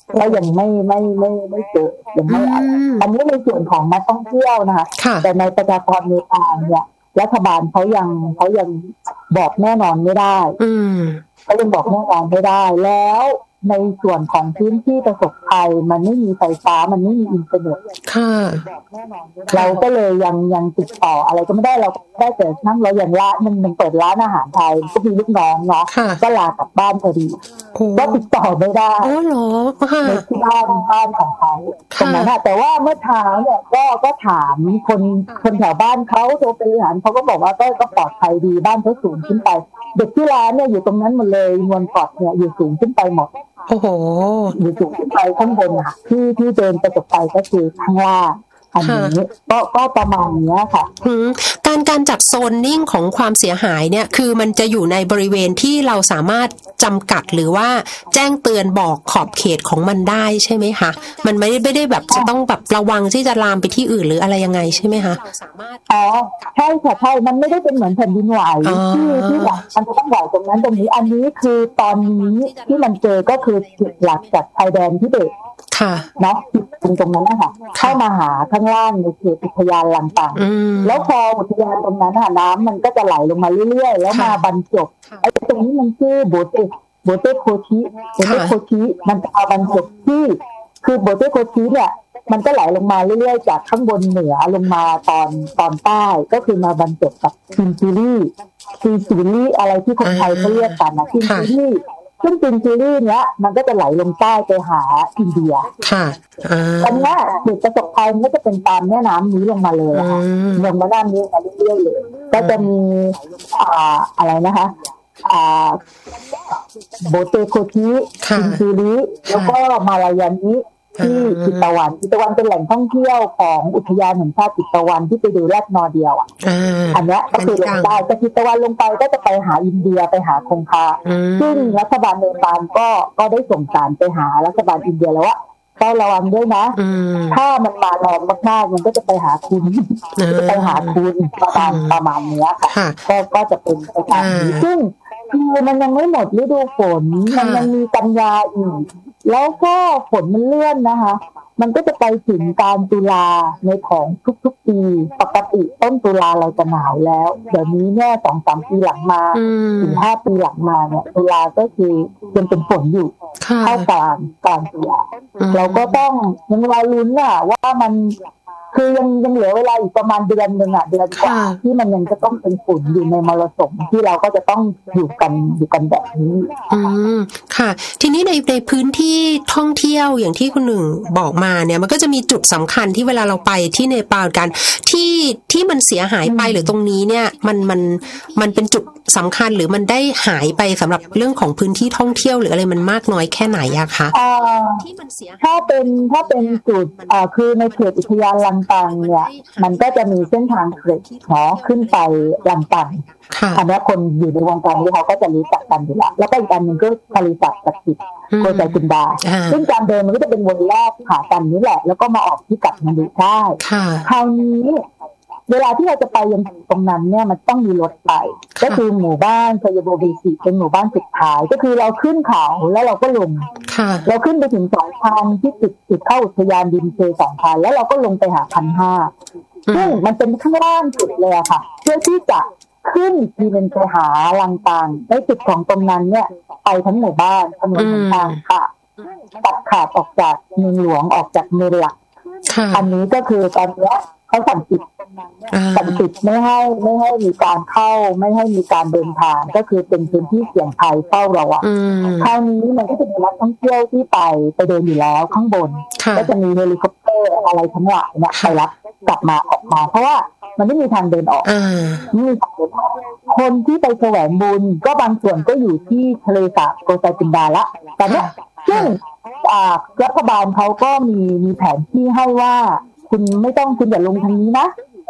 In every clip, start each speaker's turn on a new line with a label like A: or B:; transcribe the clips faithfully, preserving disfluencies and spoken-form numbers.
A: ก็ยังไม่ไม่ไม่ไม่เจอยังไม่อันนี้ในส่วนของนักท่องเที่ยวนะคะแต่ในประชากรเนปาลเนี่ยรัฐบาลเขายังเขายังบอกแน่นอนไม่ได้เขายังบอกแน่นอนไม่ได้แล้วในส่วนของพื้นที่ประสบภัยมันไม่มีไฟฟ้ามันไม่มีอินเทอร์เน็ตเราก็เลยยังยังติดต่ออะไรก็ไม่ได้เราได้แต่นั่งเราอย่างละมันมันเปิดร้านอาหารไทยก็มีลูกน้องเนาะก็ลากลับบ้านพอดีก็ติดต่อไม่ได้
B: อ๋อเหรอ
A: ในที่บ้านบ้านของเขาตรงนั้นแต่ว่าเมื่อเช้าเนี่ยก็ก็ถามคนคนแถวบ้านเขาโทรไปถามเขาก็บอกว่าก็ก็ปลอดภัยดีบ้านเขาสูงขึ้นไปเด็กที่ร้านเนี่ยอยู่ตรงนั้นหมดเลยมวลกอดเนี่ยอยู่สูงขึ้นไปหมด
B: โอ้โห
A: อยู่สูงขึ้นไปข้างบนค่ะที่ที่เดินประสบภัยก็คือข้างล่างอันนี้ก็ก็ประมาณนี้ค่ะ
B: การการจัดโซนนิ่งของความเสียหายเนี่ยคือมันจะอยู่ในบริเวณที่เราสามารถจำกัดหรือว่าแจ้งเตือนบอกขอบเขตของมันได้ใช่ไหมคะมันไม่ได้ไม่ได้แบบจะต้องแบบระวังที่จะลามไปที่อื่นหรืออะไรยังไงใช่ไหมคะ
A: อ๋อใช่ค่ะใช่มันไม่ได้เป็นเหมือนแผ่นดินไหวที่ที่แบบมันจะต้องไหวตรงนั้นตรงนี้อันนี้คือตอนนี้ที่มันเจอก็คือจุดหลักจากชายแดนทิเบตเนาะตรงตรงนั้นนะคะเข้ามาหาข้างล่างในเขตอุทยานลันตังแล้วพออุทยานตรงนั้นน้ำมันก็จะไหลลงมาเรื่อยๆแล้วมาบรรจบไอ้ตรงนี้มันชื่อโบเตโบเตโคชิโบเตโคชิมันจะเอาบรรจบที่คือโบเตโคชิเนี่ยมันก็ไหลลงมาเรื่อยๆจากข้างบนเหนือลงมาตอนตอนใต้ก็คือมาบรรจบกับซินจิลี่ซินจิลี่อะไรที่คนไทยเขาเรียกกันนะซินจิลี่ซึ่งซินจิลี่เนี้ยมันก็จะไหลลงใต้ไปหาอินเดีย
B: ค่ะ
A: อันนี้จุดประสบภัยมันก็จะเป็นตามแม่น้ำนี้ลงมาเลยค่ะลงมาด้านนี้มาเรื่อยๆเลยก็จะมีอ่าอะไรนะคะอ่าโบเตโคชิซินจิลี่แล้วก็มาลายันนี้ที่จิตตะวันจิตตะวันเป็นแหล่งท่องเที่ยวของอุทยานแห่งชาติจิตตะวันที่ไปดูแรดนอร์เดียวอ่ะอันนี้ก็คือลงได้จากจิตตะวันลงไปก็จะไปหาอินเดียไปหาคงคาซึ่งรัฐบาลเนปาลก็ก็ได้ส่งสารไปหารัฐบาลอินเดียแล้วว่าต้องระวังด้วยนะถ้ามันมาแรงมากๆมันก็จะไปหาคุณจะไปหาคุณประมาณประมาณนี้ค่ะก็ก็จะเป็นไปตามนี้ซึ่งคือมันยังไม่หมดฤดูฝนมันยังมีกันยาอีกแล้วก็ฝนมันเลื่อนนะคะมันก็จะไปถึงกลางตุลาในของทุกๆปีปกติต้นตุลาเราจะหนาวแล้วเดี๋ยวนี้เนี่ยสองสามปีหลังมาถึงห้าปีหลังมาเนี่ยตุลาก็คือยังเป็นฝนอยู่เข้ากลางกลางตุลาเราก็ต้องยังรอลุ้นน่ะว่ามันคือยังยังเหลือเวลาอีกประมาณเดือนนึงอ่ะเดือนกว่าที่มันยังจะต้องเป็นฝุ่นอยู่ในมรสุมที่เราก็จะต้องอยู่กันอยู่กันแบบนี้
B: อืมค่ะทีนี้ในในพื้นที่ท่องเที่ยวอย่างที่คุณหนึ่งบอกมาเนี่ยมันก็จะมีจุดสำคัญที่เวลาเราไปที่เนปาลกันที่ที่มันเสียหายไปหรือตรงนี้เนี่ยมันมันมันเป็นจุดสำคัญหรือมันได้หายไปสำหรับเรื่องของพื้นที่ท่องเที่ยวหรืออะไรมันมากน้อยแค่ไหนอะคะ
A: ที่มันเสียถ้าเป็นถ้าเป็นจุดอ่าคือในเขตอุทยานลันตังเนี่ยมันก็จะมีเส้นทางเทรคเนาะขึ้นไปลันตังอันนี้คนอยู่ในวงการนี้เขาก็จะรู้จักกันอยู่แล้วแล้วก็อีกอันหนึ่งก็ปริษัทศักดิ์สิทธิ์โกไซกุนดาซึ่งการเดินมันก็จะเป็นวนรอบขากันนี้แหละแล้วก็มาออกที่กัดมันดูได้คราวนี้เวลาที่เราจะไปยังตรงนั้นเนี่ยมันต้องมีรถไปก็คือหมู่บ้านพยาโบบีสิเป็นหมู่บ้านสุดท้ายก็คือเราขึ้นเขาแล้วเราก็ลงเราขึ้นไปถึงสองพันที่จุดจุดเข้าอุทยานดินเซสองพันแล้วเราก็ลงไปหาพันห้าซึ่งมันเป็นข้างล่างสุดเลยค่ะเพื่อที่จะขึ้นทีนึงไปหาลังตางในจุดของตรงนั้นเนี่ยไปทั้งหมู่บ้านถนนทางค่ะตัดขาดออกจากเมืองหลวงออกจากเมืองหลักอันนี้ก็คือตอนนี้เขาสั่งปิดสั่งปิดไม่ให้ไม่ให้มีการเข้าไม่ให้มีการเดินทางก็คือเป็นพื้นที่เสี่ยงภัยเฝ้าระวังคราวนี้มันก็จะมีนักท่องเที่ยวที่ไปไปเดินอยู่แล้วข้างบนก็จะมีเฮลิคอปเตอร์อะไรทั้งหลายเนี่ยไปรับกลับมาออกมาเพราะว่ามันไม่มีทางเดินออกไม่มีทางเดินออกคนที่ไปแสวงบุญก็บางส่วนก็อยู่ที่ทะเลสาบโกไซกุนดาละแต่เนี้ยซึ่งรัฐบาลเขาก็มีมีแผนที่ให้ว่าคุณไม่ต้องคุณอย่าลงทางนี้นะค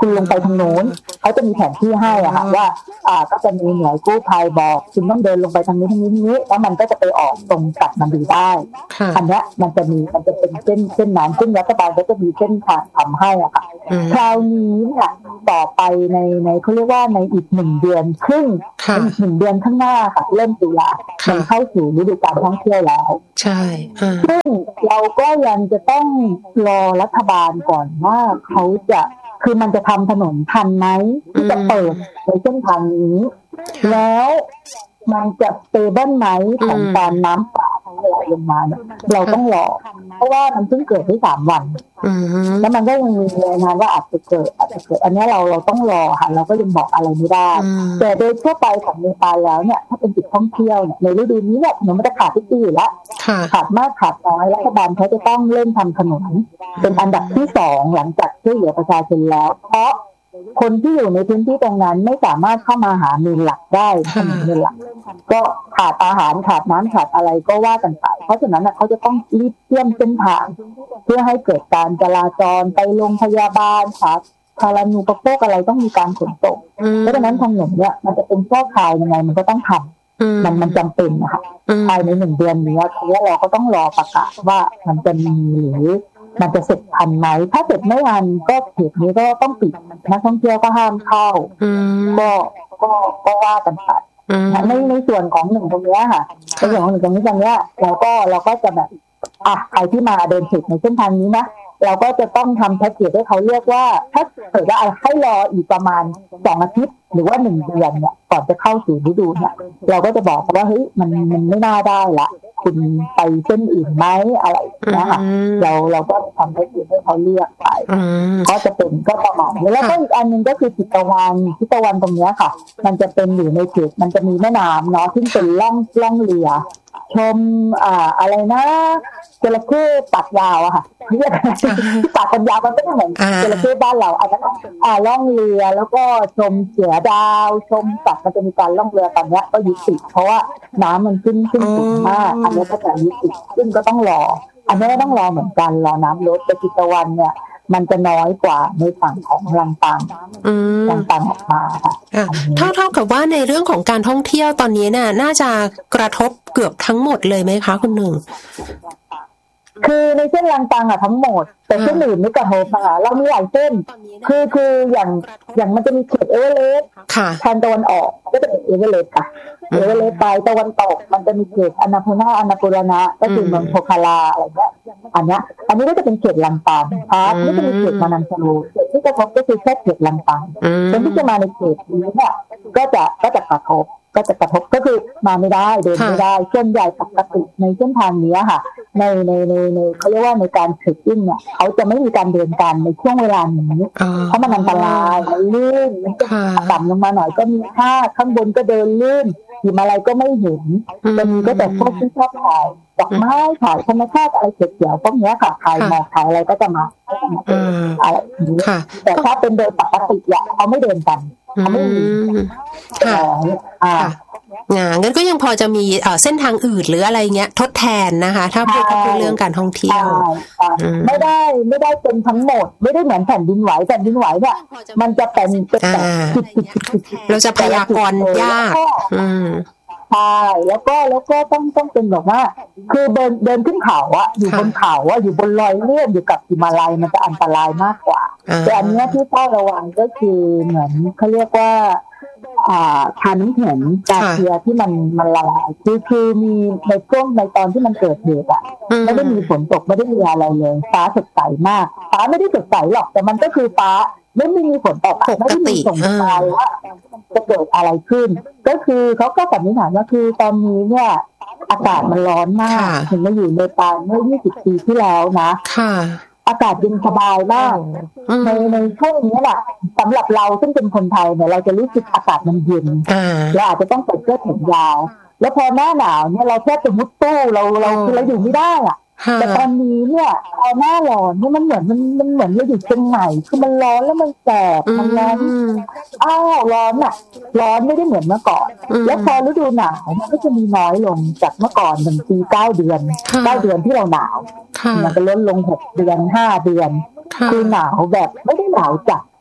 A: คุณลงไปทางโน้นเขาจะมีแผนที่ให้อ่ะค่ะว่าอ่าก็จะมีหน่วยกู้ภัยบอกคุณต้องเดินลงไปทางนี้ทางนี้ทางนี้แล้วมันก็จะไปออกตรงกัดมันดีได้อันนี้มันจะมีมันจะเป็นเส้นเส้นนั้นซึ่งรัฐบาลก็จะมีเส้นทางทำให้อ่ะค่ะคราวนี้เนี่ยต่อไปในในเขาเรียกว่าในอีกหนึ่งเดือนครึ่งอีกหนึ่งเดือนข้างหน้าค่ะเริ่มตุลามันเข้าสู่ฤดูกาลท่องเที่ยวแล้ว
B: ใช่
A: ซึ่งเราก็ยังจะต้องรอรัฐบาลก่อนว่าเขาจะคือมันจะทำถนนทันไหมที่จะเปิดในเส้นทางนี้แล้วมันจะสเตเบิลไหมของการน้ำป่าไหลลงมาเนี่ยเราต้องรอเพราะว่ามันเพิ่งเกิดได้สามวันแล้วมันก็ยังมีรายงานว่าอาจจะเกิดอาจจะเกิดอันนี้เราเราต้องรอค่ะเราก็ยังบอกอะไรไม่ได้แต่โดยทั่วไปของเนปาลแล้วเนี่ยถ้าเป็นจุดท่องเที่ยวเนี่ยในฤดูนี้เนี่ยถนนมันจะขาดทุกปีอยู่แล้วขาดมากขาดน้อยรัฐบาลเขาจะต้องเริ่มทำถนนเป็นอันดับที่สองหลังจากช่วยเหลือประชาชนแล้วเพราะคนที่อยู่ในพื้นที่ตรงนั้นไม่สามารถเข้ามาหาเมนหลักได้ถนนเมนหลักก็ขาดอาหารขาดน้ำขาดอะไรก็ว่ากันไปเพราะฉะนั้นเขาจะต้องรีบเชื่อมเส้นทางเพื่อให้เกิดการจราจรไปโรงพยาบาลค่ะพารานูปโภคอะไรต้องมีการขนส่งเพราะฉะนั้นทางหนึ่งเนี่ยมันจะเป็นข้อคายยังไงมันก็ต้องทำมันมันจำเป็นนะคะภายในหนึ่งเดือนนี้เพราะว่าเราก็ต้องรอประกาศว่ามันจะมีหรือมันจะเสร็จทันไหมถ้าเสร็จไม่ทันก็เขตนี้ก็ต้องปิดนักท่องเที่ยวก็ห้ามเข้าก็ก็ก็ว่ากันไปในในส่วนของหนึ่งตรงนี้ค่ะในส่วนของหนึ่งตรงนี้ตรงนี้เราก็เราก็จะแบบอ่ะใครที่มาเดินผิดในเส้นทางนี้นะเราก็จะต้องทำแพ็กเกจให้เขาเรียกว่าถ้าเกิดว่าให้รออีกประมาณสองอาทิตย์หรือว่าหนึ่งเดือนเนี่ยก่อนจะเข้าสู่ฤดูเนี่ยเราก็จะบอกว่าเฮ้ยมันมันไม่น่าได้ละคุณไปเส้นอื่นไหมอะไรนะคะเราเราก็ทำให้ให้เขาเลือกไปก็จะเป็นก็ประมาณนี้แล้วก็อีกอันนึงก็คือทิศตะวันทิศตะวันตรงนี้ค่ะมันจะเป็นอยู่ในเขตมันจะมีแม่น้ำเนาะที่เป็นล่องล่องเรือชมอ่าอะไรนะจระเข้ปากยาวอะค่ะเรียกที่ปากกันยาวมันไม่เหมือนจระเข้บ้านเราอันนั้นอ่าล่องเรือแล้วก็ชมเสือดาวชมสัตว์มันจะมีการล่องเรือตอนนี้ก็ยุติเพราะว่าน้ำมันขึ้นขึ้นสูงมากอันนี้ก็จะยุติซึ่งก็ต้องรออันนี้ก็ต้องรอเหมือนกันรอน้ำลดแต่ทิศตะวันเนี่ยมันจะน้อยกว่าในฝั่งของลังตังลังตังออกมาค่ะ
B: เท่าเท่ากับว่าในเรื่องของการท่องเที่ยวตอนนี้น่ะน่าจะกระทบเกือบทั้งหมดเลยไหมคะคุณหนึ่ง
A: คือในเส้นลังตังอะทั้งหมดแต่เส้นอื่นไม่กระทบนะคะเรามีหลายเส้นคือคืออย่างอย่างมันจะมีเขตเอเวอเรสต์ทางตะวันออกก็จะเป็นเอเวอเรสต์ค่ะเอเวอเรสต์ไปตะวันตกมันจะมีเขตอนาพูนาอนาปูรณะก็คือเมืองโพคาราอะไรเงี้ยอันเนี้ยอันนี้ก็จะเป็นเขตลังตังพาร์ทนี่จะมีเขตมานันซาโรเขตที่กระทบก็คือแค่เขตลังตังคนที่จะมาในเขตนี้เนี่ยก็จะก็จะกระทบก็จะกระทบก็คือมาไม่ได้เดินไม่ได้ส่วนใหญ่ปกติในเส้นทางนี้ค่ะในในในในเขาเรียกว่าในการเทรคกิ้งเนี่ยเขาจะไม่มีการเดินกันในช่วงเวลานี้เพราะมันอันตรายมันลื่นมันก็ต่ำลงมาหน่อยก็มีค่าข้างบนก็เดินลื่นหิมอะไรก็ไม่เห็นจะมีก็แต่พวกที่ชอบถ่ายดอกไม้ถ่ายธรรมชาติอะไรเขียวๆพวกนี้ค่ะถ่ายหมอกถ่ายอะไรก็จะมาอะไรอย่างนี้แต่ถ้าเป็นโดยปกติอะเขาไม่เดินกันเขาไม่มี
B: ค่ะอ่างั้นก็ยังพอจะมีเส้นทางอื่นหรืออะไรเงี้ยทดแทนนะคะถ้าพูดถึงเรื่องการท่องเที่ยว
A: ไม่ได้ไม่ได้เป็นทั้งหมดไม่ได้เหมือนแผ่นดินไหวแผ่นดินไหวเนี่ยมันจะเป็นเป็นแบบ
B: เราจะพยากรณ์ยาก
A: ใช่แล้วก็แล้วก็ต้องต้องเป็นแบบว่าคือเดินเดินขึ้นเขาอะอยู่บนเขาอะอยู่บนรอยเลื่อนอยู่กับหิมาลัยมันจะอันตรายมากกว่าแต่อันนี้ที่ต้องระวังก็คือเหมือนเขาเรียกว่าอ่าทานน้ำแข็งกาเทียที่มันมันละลายคือคือมีในช่วงในตอนที่มันเกิดเหตุอะไม่ได้มีฝนตกไม่ได้มีอะไรเลยฟ้าสดใสมากฟ้าไม่ได้สดใสหรอกแต่มันก็คือฟ้าไม่ได้มีฝนตกไม่ได้มีส่งสัญญาณว่าจะเกิดอะไรขึ้นก็คือเขาก็สันนิษฐานว่าคือตอนนี้เนี่ยอากาศมันร้อนมากถึงมาอยู่ในปานเมื่อยี่สิบปีที่แล้วนะอากาศเย็นสบายมากในในช่วงนี้แหละสำหรับเราซึ่งเป็นคนไทยเนี่ยเราจะรู้สึกอากาศมันเย็นเราอาจจะต้องใส่เสื้อแขนยาวแล้วพอหน้าหนาวเนี่ยเราแทบจะมุดตู้เราเราคือเราอยู่ไม่ได้อ่ะแต่ตอนนี้เนี่ยพอหน้าร้อนเนี่ยมันเหมือนมันมันเหมือนเราอยู่เชียงใหม่คือมันร้อนแล้วมันแสบมันร้อนอ้าวร้อนอ่ะร้อนไม่ได้เหมือนเมื่อก่อนแล้วพอฤดูหนาวมันก็จะมีน้อยลงจากเมื่อก่อนหนึ่งปีเก้าเดือนเก้าเดือนที่เราหนาวมันก็ลดลงหกเดือนห้าเดือนคือหนาวแบบไม่ได้หนาวจัด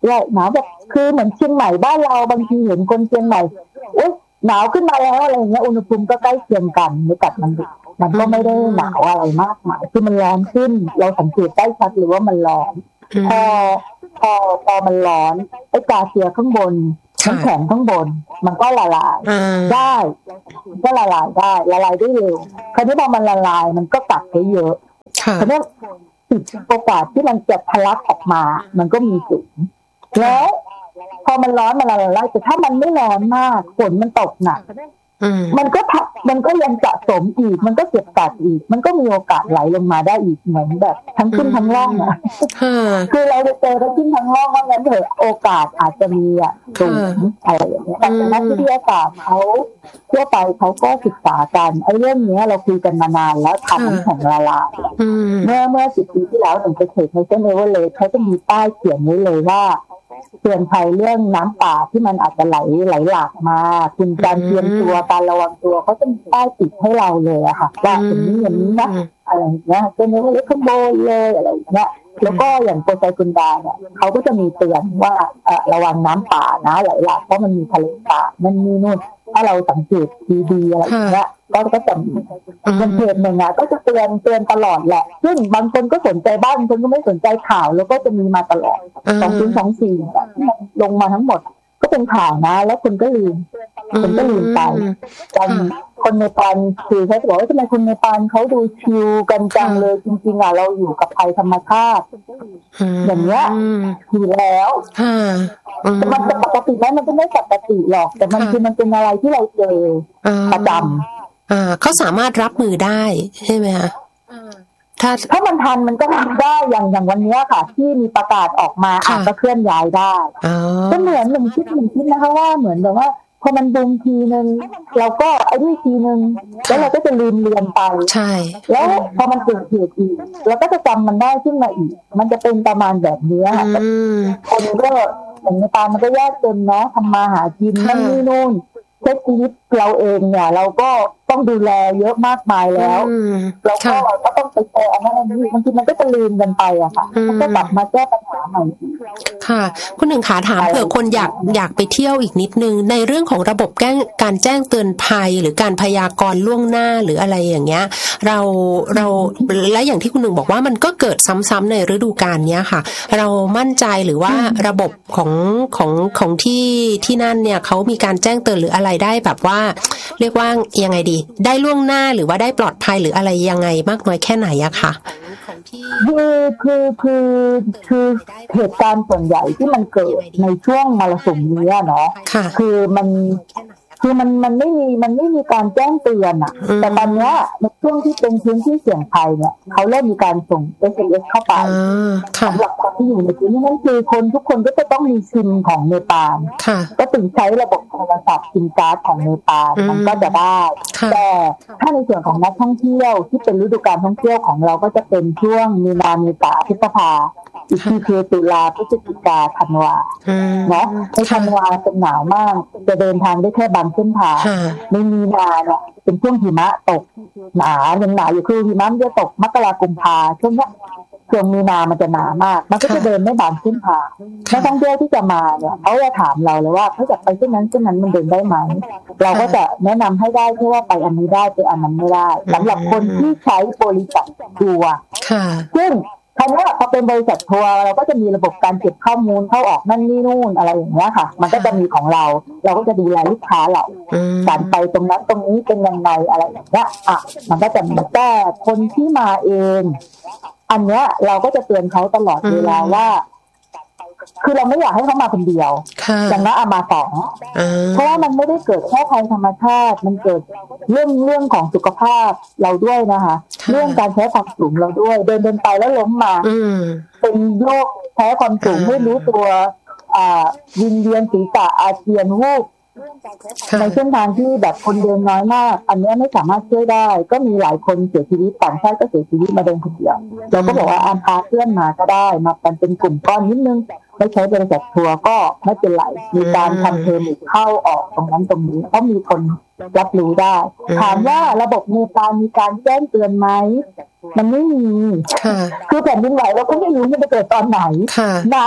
A: ด้วยหนาวแบบคือเหมือนเชียงใหม่บ้านเราบางทีเห็นคนเชียงใหม่โอ๊ยหนาวขึ้นมาแล้วอะไรเงี้ยอุณหภูมิก็ใกล้เคียงกันไม่กัดมันมันก็ไม่ได้หนาวอะไรมากมายคือมันร้อนขึ้นเราสังเกตได้ชัดเลยว่ามันร้อนพอพอพอมันร้อนไอ้กาเซียข้างบนน้ำแข็งข้างบนมันก็ละลายได้ก็ละลายได้ละลายได้เร็วคราวนี้พอมันละลายมันก็กัดได้เยอะคราวนี้โอกาสที่มันจะทะลักออกมามันก็มีสูงแล้วพอมันร้อนมันละลายแต่ถ้ามันไม่ร้อนมากฝนมันตกหนักมันก็มันก็ยังสะสมอีกมันก็เก็บกัดอีกมันก็มีโอกาสไหลลงมาได้อีกเหมือนแบบทั้งขึ้นทั้งล่องอ่ะคือเราจะเจอทั้งขึ้นทั้งล่องว่างั้นเถอะโอกาสอาจจะมีอ่ะสูงอะไรอย่างเงี้ยแต่นักวิทยาศาสตร์เขาทั่วไปเขาก็ศึกษากันไอ้เรื่องนี้เราคุยกันมานานแล้วทำน้ำแข็งละลายเมื่อเมื่อสิบปีที่แล้วหนึ่งไปเทคในเส้นเอเวอเรสต์เขาจะมีป้ายเขียนไว้เลยว่าเตือนภัยเรื่องน้ำป่าที่มันอาจจะไหลไหลหลากมาคุณการเตรียมตัวการระวังตัวเขาจะมีป้ายติดให้เราเลยอะค่ะว่าอย่างนี้อย่างนี้นะอะไรอย่างเงี้ยเส้นเอเวอเรสต์ข้างบนเลยอะไรอย่างเงี้ยแล้วก็อย่างโปรไซกุนดาเนี่ยเขาก็จะมีเตือนว่าระวังน้ำป่านะไหลหลากเพราะมันมีทะเลสาบนั่นนี่นู่นถ้าเราสังเกตดีๆอะไรอย่างเงี้ยก็ก็จะมีเป็นเพจหนึ่งอ่ะก็จะเตือนเตือนตลอดแหละซึ่งบางคนก็สนใจบ้างบางคนก็ไม่สนใจข่าวแล้วก็จะมีมาตลอดสองศูนย์สองสี่ที่มันลงมาทั้งหมดก็เป็นข่าวนะแล้วคนก็ลืมคนก็ลืมไปกันคนในปานคือเขาบอกว่าทำไมคนในปานเขาดูชิลกันจังเลยจริงๆอ่ะเราอยู่กับภัยธรรมชาติอย่างเงี้ยอยู่แล้วแต่มันปกติไหมมันก็ไม่ปกติหรอกแต่มันคือมันเป็นอะไรที่เราเจอประจำ
B: อ่าเขาสามารถรับมือได้ใช่ไหมคะถ้า
A: ถ้ามันทันมันก็ทำได้อย่างอย่างวันนี้ค่ะที่มีประกาศออกมาอาจจะเคลื่อนย้ายได้ก็เหมือนหนึ่งคิดหนึ่งคิดนะคะว่าเหมือนแบบว่าพอมันบูมทีนึงเราก็ไอ้นี่ทีนึงแล้วเราก็จะลืมเรียนไป
B: ใช่
A: แล้วพอมันเกิดเหตุอีกเราก็จะจำมันได้ขึ้นมาอีกมันจะเป็นประมาณแบบนี้ค่ะคนก็อย่างในตามันก็ยากจนเนาะทำมาหากินนั่นนี่นู่นเช็คชีวิตเราเองเนี่ยเราก็ต้องดูแลเยอะมากมายแล้วเราก็ก็ต้องไปเจออันนั้นอันนี้บางทีมันก็จะลืมกันไปอะค่ะก็กลับมาแก้ปัญหาใหม่
B: ค่ะคุณหนึ่งขาถามเผื่อคนอยากอยากไปเที่ยวอีกนิดนึงในเรื่องของระบบแก้การแจ้งเตือนภัยหรือการพยากรณ์ล่วงหน้าหรืออะไรอย่างเงี้ยเราเราและอย่างที่คุณหนึ่งบอกว่ามันก็เกิดซ้ำๆในฤดูกาลเนี้ยค่ะเรามั่นใจหรือว่าระบบของของของที่ที่นั่นเนี่ยเขามีการแจ้งเตือนหรืออะไรได้แบบว่าเรียกว่ายังไงดีได้ล่วงหน้าหรือว่าได้ปลอดภัยหรืออะไรยังไงมากน้อยแค่ไหนอะค่ะ
A: คือคือคือคือเหตุการณ์ส่วนใหญ่ที่มันเกิดในช่วงมรสุมนี้เนาะคือมันคือมันมันไม่มีมันไม่มีการแจ้งเตือนอะแต่ตอนนี้ในช่วงที่เป็นพื้นที่เสี่ยงภัยเนี่ยเขาเริ่มมีการส่ง เอส เอ็ม เอส เข้าไปสำหรับคนที่อยู่ในพื้นที่นั่นคือคนทุกคนก็จะต้องมีซิมของเนปาลก็ถึงใช้ระบบโทรศัพท์ซิมการ์ดของเนปาลมันก็จะได้แต่ถ้าในส่วนของนักท่องเที่ยวที่เป็นฤดูกาลท่องเที่ยวของเราก็จะเป็นช่วงมีนาเมษาพฤษภาอีกทีคือตุลาพฤศจิกาธันวาเนาะในธันวาเป็นหนาวมากจะเดินทางได้แค่บางเส้นทางในมีนาเนี่ยเป็นช่วงหิมะตกหนายังหนาอยู่คือหิมะจะตกมกราคมพาช่วงนี้ช่วงมีนามันจะหนามากมันก็จะเดินไม่บางเส้นทางนักท่องเที่ยวที่จะมาเนี่ยเขาจะถามเราเลยว่าเขาจะไปเส้นนั้นเส้นนั้นมันเดินได้ไหมเราก็จะแนะนำให้ได้เพราะว่าไปอันนี้ได้ไปอันนั้นไม่ได้สำหรับคนที่ใช้บริษัททัวร์ซึ่งคราวนี้พอเป็นบริษัททัวร์เราก็จะมีระบบการเก็บข้อมูลเข้าออกนั่นนี่นู่นอะไรอย่างเงี้ยค่ะมันก็จะมีของเราเราก็จะดูแลลูกค้าเราการไปตรงนั้นตรงนี้เป็นยังไงอะไรอย่างเงี้ยอ่ะมันก็จะมีแต่คนที่มาเองอันเนี้ยเราก็จะเตือนเขาตลอดเวลาว่าคือเราไม่อยากให้เขามาคนเดียวอย่างนั้นเอามาสองเพราะว่ามันไม่ได้เกิดแค่ภัยธรรมชาติมันเกิดเรื่องเรื่องของสุขภาพเราด้วยนะคะเรื่องการใช้ความสูงเราด้วยเดินเดินไปแล้วล้มมาเป็นโรคแพ้ความสูงไม่รู้ตัวอ่าวิงเวียนศีรษะอาเจียนวูบในเส้นทางที่แบบคนเดินน้อยมากอันนี้ไม่สามารถช่วยได้ก็มีหลายคนเสียชีวิตต่างชาติก็เสียชีวิตมาเดินคนเดียวเราก็บอกว่าอาพาเพื่อนมาก็ได้มากันเป็นกลุ่มก้อนนิดนึงไม่ใช้บริษัททัวร์ก็ไม่เป็นไรมีการทำเพอร์มิทเข้าออกตรงนั้นตรงนี้ก็มีคนรับรู้ได้ถามว่าระบบเนปาลมีการแจ้งเตือนไหมมันไม่มีคือแผ่นดินไหวเราก็ไม่รู้มันจะเกิดตอนไหนน้ำ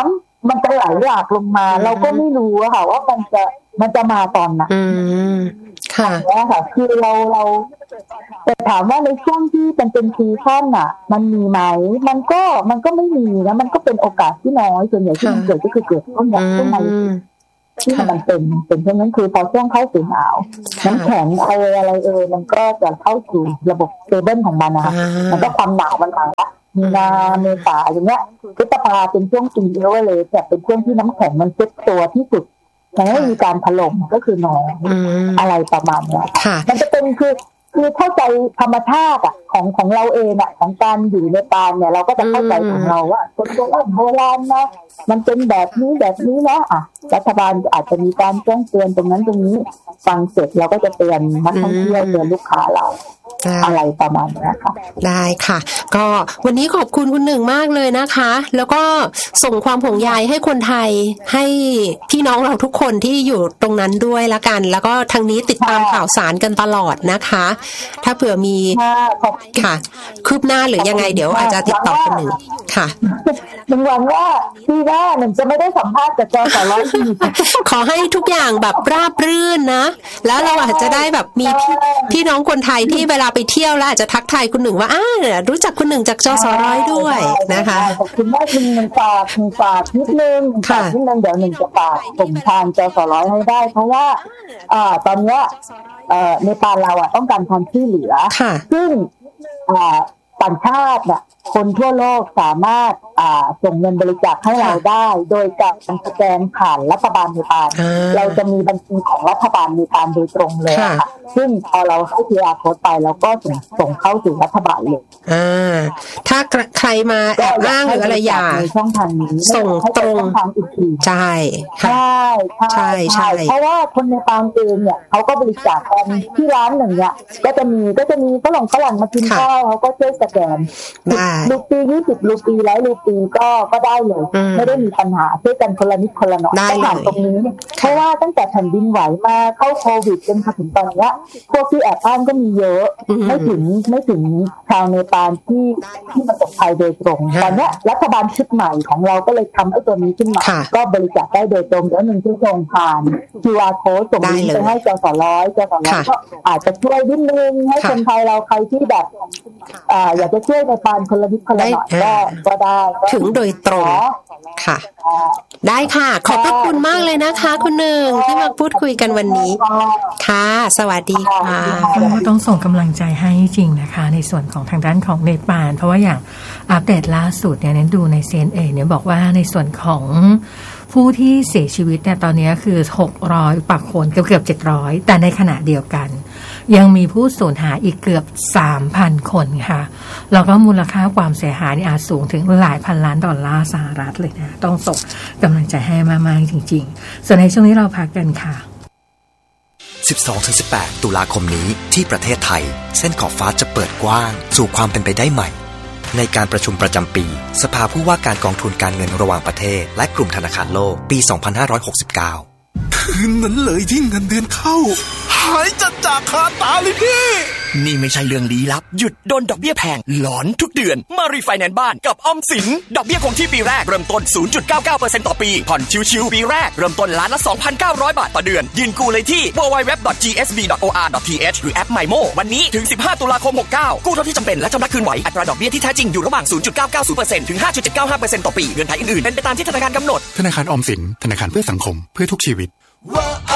A: มันจะไหลหลากลงมาเราก็ไม่รู้อะค่ะว่ามันจะมันจะมาตอนไหน
B: อืมค่ะ
A: เนี่ยค่ะคือเราเราแต่ถามว่าในช่วงที่เป็นเป็นซีซั่นอ่ะมันมีไหมมันก็มันก็ไม่มีนะมันก็เป็นโอกาสที่น้อยส่วนใหญ่ที่มันเกิดก็คือเกิดช่วงช่วงในที่มันเป็นเป็นเช่นนั้นคือพอช่วงเข้าสู่หนาวน้ำแข็งอะไรอะไรเออมันก็จะเข้าสู่ระบบสเตเบิลของมันนะคะมันก็ความหนาวมันมาละมีนาเมษาอย่างเงี้ยพฤษภาเป็นช่วงปีเดียวเลยแต่เป็นช่วงที่น้ำแข็งมันเซ็ตตัวที่สุดมันไม่มีการถล่มก็คือน้อยอะไรประมาณนี้มันจะเป็นคือคือเข้าใจธรรมชาติอ่ะของของเราเองอ่ะของการอยู่ในป่าเนี่ยเราก็จะเข้าใจของเราว่าคนโบราณนะมันเป็นแบบนี้แบบนี้นะอ่ะรัฐบาลอาจจะมีการแจ้งเตือนตรงนั้นตรงนี้ฟังเสร็จเราก็จะเตือนนักท่องเที่ยวเตือนลูกค้าเราอะไรประมาณนี้ค่ะ
B: ได้ค่ะก็วันนี้ขอบคุณคุณหนึ่งมากเลยนะคะแล้วก็ส่งความห่วงใยให้คนไทยให้พี่น้องเราทุกคนที่อยู่ตรงนั้นด้วยละกันแล้วก็ทางนี้ติดตามข่าวสารกันตลอดนะคะถ้าเผื่อมีค่ะคืบหน้าหรือยังไงเดี๋ยวอาจจะติดต่อคุณหนึ่งค่ะ
A: หนึ่งหวังว่าพี่หน้าหนึ่งจะไม่ได้สัมภาษณ์กับจอสร้อย
B: ขอให้ทุกอย่างแบบราบรื่นนะแล้วเราอาจจะได้แบบมีพี่พี่น้องคนไทยที่เวลาไปเที่ยวแล้วอาจจะทักทายคุณหนึ่งว่าอ้ารู้จักคุณหนึ่งจากจอสร้อยด้วยนะคะ
A: ขอบคุณมากคุณหนึ่งฝากหนึ่งฝากนิดนึงฝากนิดนึงเดี๋ยวหนึ่งจะฝากส่งทางจอสร้อยให้ได้เพราะว่าอ่าตอนนี้เอ่อในปานเราอ่ะต้องการความช่วยเหลือซึ่งอ่าต่างชาติเนี่ยคนทั่วโลกสามารถอ่าส่งเงินบริจาคให้เราได้โดยการสแกนผ่านรัฐบาลเนปาลเราจะมีบัญชีของรัฐบาลเนปาลโดยตรงเลยค่ะซึ่งพอเราให้ คิว อาร์ Code ไปเราก็ส่งส่งเข้าถึงรัฐบาลเลย
B: อ่าถ้าใครมาแอบอ้างหรืออะไรอย่าง
A: ช่องทางนี้
B: ส่งตรงใช่
A: ใช่ใช่ใช่เพราะว่าคนเนปาลเองเนี่ยเขาก็บริจาคกันที่ร้านหนึ่งเนี่ยก็จะมีก็จะมีฝรั่งฝรั่งมากินข้าวเขาก็ช่วยสแกนรูปียี่สิบรูปีร้อยรูปีก็ก็ได้เลยไม่ได้มีปัญหาช่วยกันคนละนิดคนละหน่อยได้ผ่านตรงนี้เพราะว่าตั้งแต่แผ่นดินไหวมาเข้าโควิดจนถึงตอนนี้พวกที่แอบอ้างก็มีเยอะไม่ถึงไม่ถึงชาวเนปาลที่ที่ประสบภัยโดยตรงตอนนี้รัฐบาลชุดใหม่ของเราก็เลยทำไอ้ตัวนี้ขึ้นมาก็บริจาคได้โดยตรงแล้วหนึ่งที่ส่งผ่าน คิว อาร์ Code ส่งลิงก์ไปให้จสร้อยจสร้อยก็อาจจะช่วยนิดนึงให้คนไทยเราใครที่แบบอ่าอยากจะช่วยในปานคนละนิดคนละหน่อยก็ก็ได้
B: ถึงโดยตรงค่ะได้ค่ะขอบพระคุณมากเลยนะคะคุณหนึ่งที่มาพูดคุยกันวันนี้ค่ะสวัสดีค่ะ
C: ต้องส่งกำลังใจให้จริงนะคะในส่วนของทางด้านของเนปาลเพราะว่าอย่างอัปเดตล่าสุดเนี่ยนั้นดูใน ซี เอ็น เอ เนี่ยบอกว่าในส่วนของผู้ที่เสียชีวิตเนี่ยตอนนี้คือหกร้อยกว่าคนเกือบๆเจ็ดร้อยแต่ในขณะเดียวกันยังมีผู้สูญหายอีกเกือบ สามพัน คนค่ะแล้วก็มูลค่าความเสียหายนี่อาจสูงถึงหลายพันล้านดอลลาร์สหรัฐเลยนะต้องส่งกำลังใจให้มากๆจริงๆส่วนในช่วงนี้เราพักกันค่ะ
D: สิบสองถึงสิบแปด ตุลาคมนี้ที่ประเทศไทยเส้นขอบฟ้าจะเปิดกว้างสู่ความเป็นไปได้ใหม่ในการประชุมประจำปีสภาผู้ว่าการกองทุนการเงินระหว่างประเทศและกลุ่มธนาคารโลกปี สองพันห้าร้อยหกสิบเก้า
E: คืนนั้นเลยที่เงินเดือนเข้าหายจัดจากคาตาเลยพี่
F: นี่ไม่ใช่เรื่องลี้ลับหยุดโดนดอกเบี้ยแพงหลอนทุกเดือนมารีไฟแนนซ์บ้านกับออมสินดอกเบี้ยคงที่ปีแรกเริ่มต้น ศูนย์จุดเก้าเก้าเปอร์เซ็นต์ ต่อปีผ่อนชิวๆปีแรกเริ่มต้นล้านละ สองพันเก้าร้อย บาทต่อเดือนยื่นกู้เลยที่ ดับเบิลยู ดับเบิลยู ดับเบิลยู ดอท จี เอส บี ดอท โอ อาร์ ดอท ที เอช หรือแอป ไมโม วันนี้ถึงสิบห้าตุลาคมหกเก้ากู้เท่าที่จำเป็นและชำระคืนไหวอัตราดอกเบี้ยที่แท้จริงอยู่ระหว่าง ศูนย์จุดเก้าเก้าศูนย์เปอร์เซ็นต์ ถึง ห้าจุดเจ็ดเก้าห้าเปอร์เซ็นต์ ต่อปีเงื่อนไขอื่นๆเป็นไปตามที่ธนาคารกำหนด
E: ธนาคารออมสินธนาคารเพื่อสังคมเพื่อทุกชีวิต